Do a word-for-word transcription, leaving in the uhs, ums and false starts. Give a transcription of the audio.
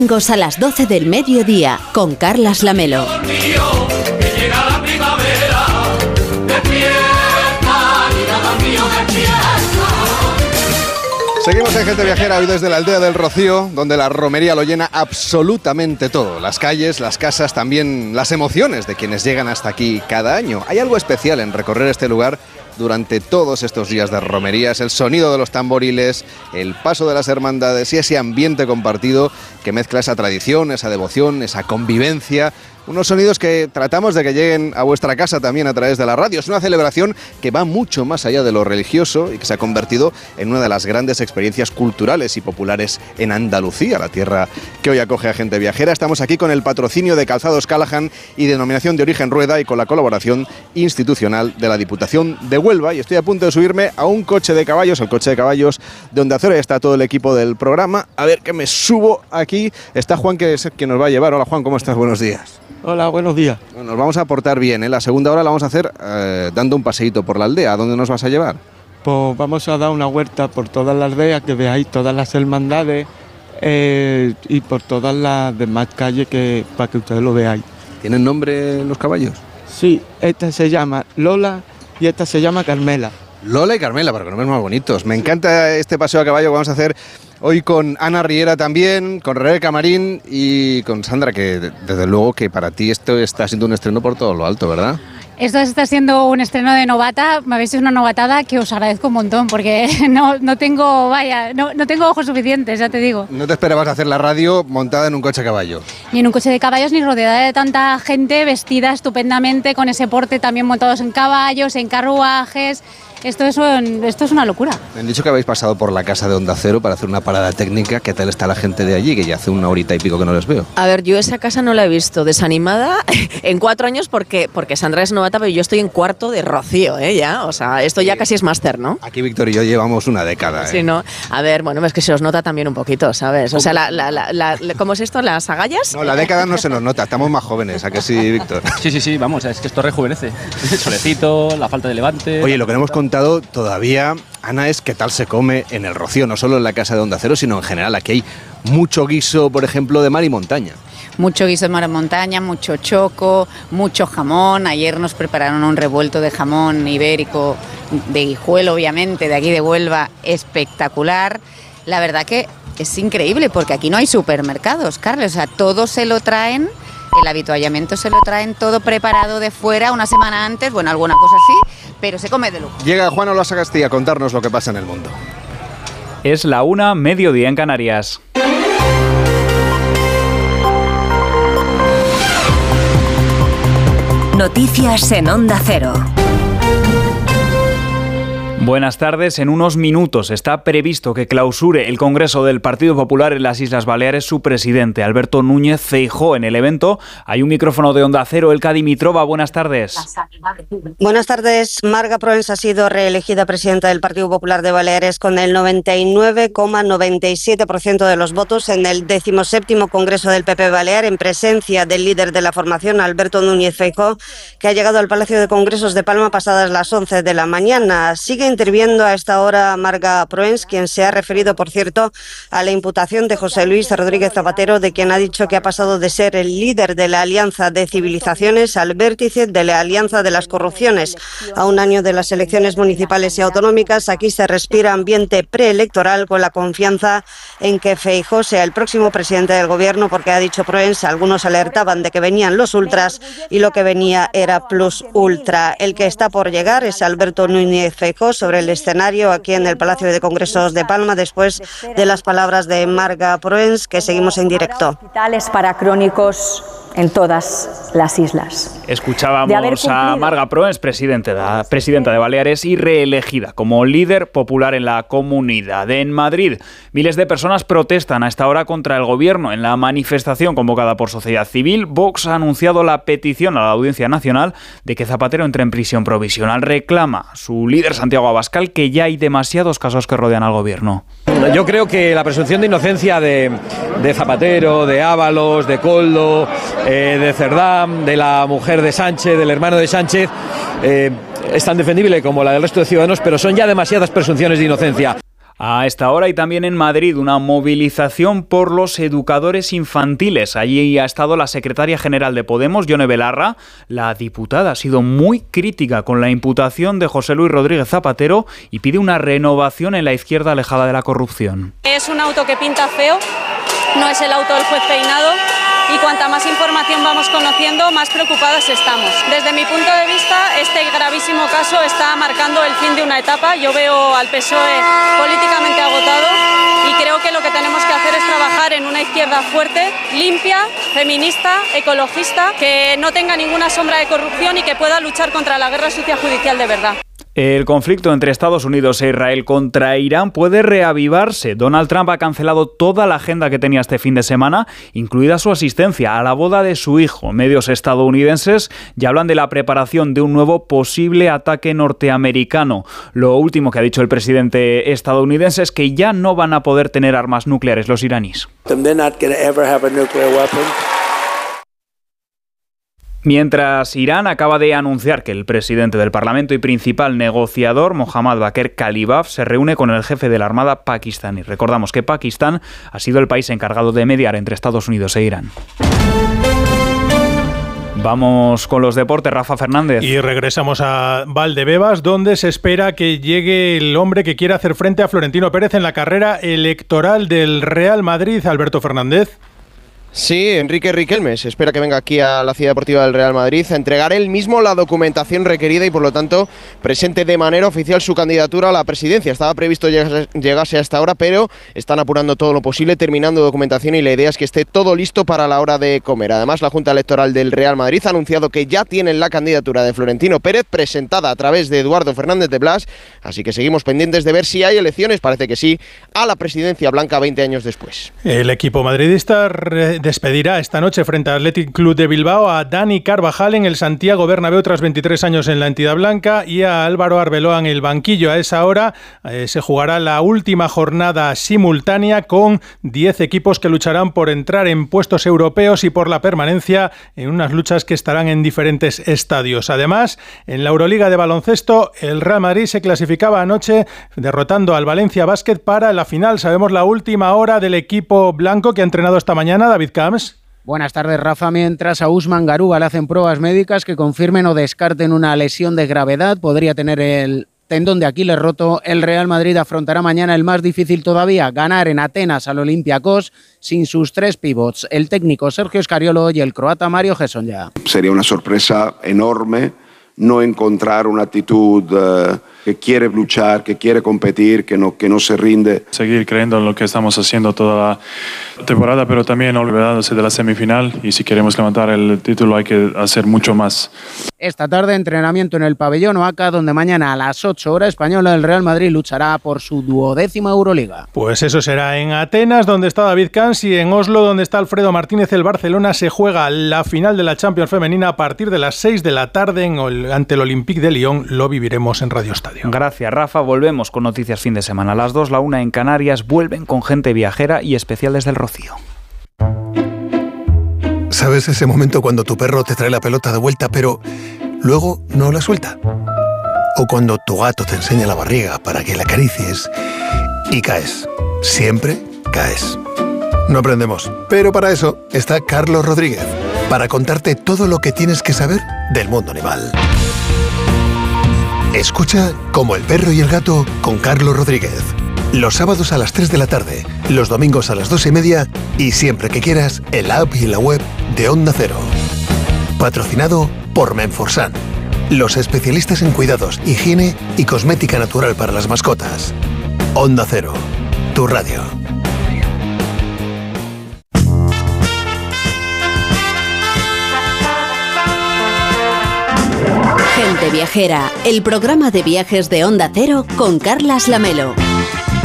A las doce del mediodía, con Carlas Lamelo. Seguimos en Gente Viajera, hoy desde la aldea del Rocío, donde la romería lo llena absolutamente todo. Las calles, las casas, también las emociones de quienes llegan hasta aquí cada año. Hay algo especial en recorrer este lugar durante todos estos días de romerías, el sonido de los tamboriles, el paso de las hermandades y ese ambiente compartido que mezcla esa tradición, esa devoción, esa convivencia. Unos sonidos que tratamos de que lleguen a vuestra casa también a través de la radio. Es una celebración que va mucho más allá de lo religioso y que se ha convertido en una de las grandes experiencias culturales y populares en Andalucía, la tierra que hoy acoge a Gente Viajera. Estamos aquí con el patrocinio de Calzados Callahan y Denominación de Origen Rueda y con la colaboración institucional de la Diputación de Huelva. Y estoy a punto de subirme a un coche de caballos, el coche de caballos de Onda Cero. Está todo el equipo del programa. A ver que me subo aquí. Está Juan, que es quien nos va a llevar. Hola Juan, ¿cómo estás? Buenos días. Hola, buenos días. Bueno, nos vamos a portar bien, ¿eh? La segunda hora la vamos a hacer eh, dando un paseíto por la aldea. ¿A dónde nos vas a llevar? Pues vamos a dar una vuelta por toda la aldea, que veáis todas las hermandades eh, y por todas las demás calles que, para que ustedes lo veáis. ¿Tienen nombre los caballos? Sí, esta se llama Lola y esta se llama Carmela. Lola y Carmela, para que nombres más bonitos. Me encanta este paseo a caballo que vamos a hacer hoy con Ana Riera también, con Rebeca Marín y con Sandra, que desde luego que para ti esto está siendo un estreno por todo lo alto, ¿verdad? Esto está siendo un estreno de novata, me habéis hecho una novatada que os agradezco un montón, porque no, no tengo, vaya, no, no tengo ojos suficientes, ya te digo. ¿No te esperabas hacer la radio montada en un coche a caballo? Ni en un coche de caballos, ni rodeada de tanta gente vestida estupendamente, con ese porte también montados en caballos, en carruajes. Esto es, un, esto es una locura. Me han dicho que habéis pasado por la casa de Onda Cero para hacer una parada técnica. ¿Qué tal está la gente de allí? Que ya hace una horita y pico que no les veo. A ver, yo esa casa no la he visto desanimada en cuatro años porque, porque Sandra es novata, pero yo estoy en cuarto de Rocío, ¿eh? Ya, o sea, esto ya casi es máster, ¿no? Aquí Víctor y yo llevamos una década, ¿eh? Sí, ¿no? A ver, bueno, es que se os nota también un poquito, ¿sabes? O sea, la, la, la, la, ¿cómo es esto? ¿Las agallas? No, la década no se nos nota, estamos más jóvenes, ¿a que sí, Víctor? Sí, sí, sí, vamos, es que esto rejuvenece. El solecito, la falta de levante... Oye, lo que no hemos contado todavía, Ana, es qué tal se come en el Rocío, no solo en la casa de Onda Cero, sino en general. Aquí hay mucho guiso, por ejemplo, de mar y montaña. Mucho guiso de mar y montaña, mucho choco, mucho jamón. Ayer nos prepararon un revuelto de jamón ibérico, de Guijuelo, obviamente, de aquí de Huelva, espectacular. La verdad que es increíble, porque aquí no hay supermercados, Carlos, o sea, todo se lo traen. El habituallamiento se lo traen todo preparado de fuera una semana antes, bueno, alguna cosa así, pero se come de lujo. Llega Juan Olaso Castilla a contarnos lo que pasa en el mundo. Es la una, mediodía en Canarias. Noticias en Onda Cero. Buenas tardes. En unos minutos está previsto que clausure el Congreso del Partido Popular en las Islas Baleares su presidente, Alberto Núñez Feijóo. En el evento hay un micrófono de Onda Cero. Elka Dimitrova, buenas tardes. Buenas tardes. Marga Proens ha sido reelegida presidenta del Partido Popular de Baleares con el noventa y nueve coma noventa y siete por ciento de los votos en el decimoséptimo Congreso del P P Balear, en presencia del líder de la formación, Alberto Núñez Feijóo, que ha llegado al Palacio de Congresos de Palma pasadas las once de la mañana. Sigue interviendo a esta hora Marga Proens, quien se ha referido, por cierto, a la imputación de José Luis Rodríguez Zapatero, de quien ha dicho que ha pasado de ser el líder de la Alianza de Civilizaciones al vértice de la Alianza de las Corrupciones. A un año de las elecciones municipales y autonómicas, aquí se respira ambiente preelectoral, con la confianza en que Feijóo sea el próximo presidente del gobierno, porque ha dicho Proens, algunos alertaban de que venían los ultras y lo que venía era plus ultra. El que está por llegar es Alberto Núñez Feijóo sobre el escenario aquí en el Palacio de Congresos de Palma, después de las palabras de Marga Proens, que seguimos en directo. Hospitales para crónicos en todas las islas. Escuchábamos a Marga Proens, presidente de, presidenta de Baleares y reelegida como líder popular en la comunidad. En Madrid, miles de personas protestan a esta hora contra el gobierno. En la manifestación convocada por Sociedad Civil, Vox ha anunciado la petición a la Audiencia Nacional de que Zapatero entre en prisión provisional. Reclama su líder, Santiago Abascal, que ya hay demasiados casos que rodean al gobierno. Yo creo que la presunción de inocencia de, de Zapatero, de Ábalos, de Koldo, eh, de Cerdán, de la mujer de Sánchez, del hermano de Sánchez, eh, es tan defendible como la del resto de ciudadanos, pero son ya demasiadas presunciones de inocencia. A esta hora y también en Madrid una movilización por los educadores infantiles. Allí ha estado la secretaria general de Podemos, Yone Belarra. La diputada ha sido muy crítica con la imputación de José Luis Rodríguez Zapatero y pide una renovación en la izquierda alejada de la corrupción. Es un auto que pinta feo, no es el auto del juez Peinado. Y cuanta más información vamos conociendo, más preocupadas estamos. Desde mi punto de vista, este gravísimo caso está marcando el fin de una etapa. Yo veo al P S O E políticamente agotado y creo que lo que tenemos que hacer es trabajar en una izquierda fuerte, limpia, feminista, ecologista, que no tenga ninguna sombra de corrupción y que pueda luchar contra la guerra sucia judicial de verdad. El conflicto entre Estados Unidos e Israel contra Irán puede reavivarse. Donald Trump ha cancelado toda la agenda que tenía este fin de semana, incluida su asistencia a la boda de su hijo. Medios estadounidenses ya hablan de la preparación de un nuevo posible ataque norteamericano. Lo último que ha dicho el presidente estadounidense es que ya no van a poder tener armas nucleares los iraníes. Mientras Irán acaba de anunciar que el presidente del Parlamento y principal negociador, Mohammad Bakr Kalibaf, se reúne con el jefe de la Armada pakistaní. Recordamos que Pakistán ha sido el país encargado de mediar entre Estados Unidos e Irán. Vamos con los deportes, Rafa Fernández. Y regresamos a Valdebebas, donde se espera que llegue el hombre que quiere hacer frente a Florentino Pérez en la carrera electoral del Real Madrid, Alberto Fernández. Sí, Enrique Riquelme se espera que venga aquí a la Ciudad Deportiva del Real Madrid a entregar él mismo la documentación requerida y por lo tanto presente de manera oficial su candidatura a la presidencia. Estaba previsto llegase a esta hora, pero están apurando todo lo posible, terminando documentación y la idea es que esté todo listo para la hora de comer. Además, la Junta Electoral del Real Madrid ha anunciado que ya tienen la candidatura de Florentino Pérez presentada a través de Eduardo Fernández de Blas, así que seguimos pendientes de ver si hay elecciones, parece que sí, a la presidencia blanca veinte años después. El equipo madridista despedirá esta noche frente al Athletic Club de Bilbao a Dani Carvajal en el Santiago Bernabéu tras veintitrés años en la entidad blanca y a Álvaro Arbeloa en el banquillo. A esa hora eh, se jugará la última jornada simultánea con diez equipos que lucharán por entrar en puestos europeos y por la permanencia en unas luchas que estarán en diferentes estadios. Además, en la Euroliga de baloncesto, el Real Madrid se clasificaba anoche derrotando al Valencia Basket para la final. Sabemos la última hora del equipo blanco que ha entrenado esta mañana, David Camps. Buenas tardes, Rafa. Mientras a Usman Garuba le hacen pruebas médicas que confirmen o descarten una lesión de gravedad, podría tener el tendón de Aquiles roto, el Real Madrid afrontará mañana el más difícil todavía, ganar en Atenas al Olympiacos sin sus tres pivots, el técnico Sergio Escariolo y el croata Mario Hesonja. Sería una sorpresa enorme no encontrar una actitud uh, que quiere luchar, que quiere competir, que no, que no se rinde. Seguir creyendo en lo que estamos haciendo toda la temporada, pero también olvidándose de la semifinal y si queremos levantar el título hay que hacer mucho más. Esta tarde entrenamiento en el pabellón Oaca, donde mañana a las ocho horas española el Real Madrid luchará por su duodécima Euroliga. Pues eso será en Atenas, donde está David Camps, y en Oslo, donde está Alfredo Martínez. El Barcelona se juega la final de la Champions femenina a partir de las seis de la tarde en el, ante el Olympique de Lyon. Lo viviremos en Radio Estadio. Gracias, Rafa. Volvemos con noticias fin de semana. A las dos, la una en Canarias, vuelven con Gente Viajera y especial desde el Rocío. ¿Sabes ese momento cuando tu perro te trae la pelota de vuelta, pero luego no la suelta? O cuando tu gato te enseña la barriga para que la acaricies y caes. Siempre caes. No aprendemos, pero para eso está Carlos Rodríguez, para contarte todo lo que tienes que saber del mundo animal. Escucha Como el perro y el gato con Carlos Rodríguez. Los sábados a las tres de la tarde, los domingos a las dos y media y siempre que quieras en la app y en la web de Onda Cero. Patrocinado por Menforsan, los especialistas en cuidados, higiene y cosmética natural para las mascotas. Onda Cero, tu radio. Gente Viajera, el programa de viajes de Onda Cero con Carlas Lamelo.